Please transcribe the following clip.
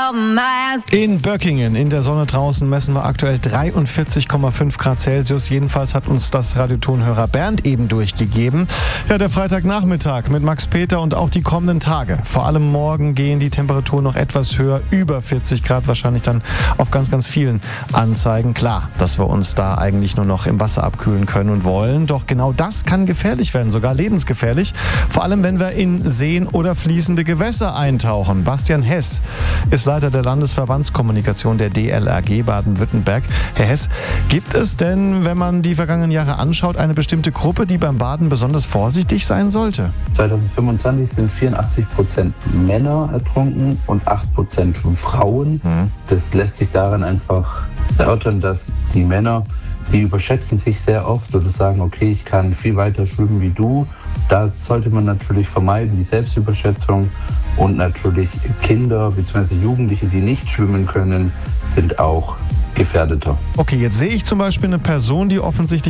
In Böckingen, in der Sonne draußen, messen wir aktuell 43,5 Grad Celsius. Jedenfalls hat uns das Radiotonhörer Bernd eben durchgegeben. Ja, der Freitagnachmittag mit Max Peter und auch die kommenden Tage. Vor allem morgen gehen die Temperaturen noch etwas höher, über 40 Grad wahrscheinlich dann auf ganz, ganz vielen Anzeigen. Klar, dass wir uns da eigentlich nur noch im Wasser abkühlen können und wollen. Doch genau das kann gefährlich werden, sogar lebensgefährlich. Vor allem, wenn wir in Seen oder fließende Gewässer eintauchen. Bastian Hess ist Leiter der Landesverbandskommunikation der DLRG Baden-Württemberg. Herr Hess, gibt es denn, wenn man die vergangenen Jahre anschaut, eine bestimmte Gruppe, die beim Baden besonders vorsichtig sein sollte? 2025 sind 84% Männer ertrunken und 8% Frauen. Das lässt sich daran einfach erörtern, dass die Männer, die überschätzen sich sehr oft oder sagen, okay, ich kann viel weiter schwimmen wie du. Da sollte man natürlich vermeiden, die Selbstüberschätzung. Und natürlich Kinder bzw. Jugendliche, die nicht schwimmen können, sind auch gefährdeter. Okay, jetzt sehe ich zum Beispiel eine Person, die offensichtlich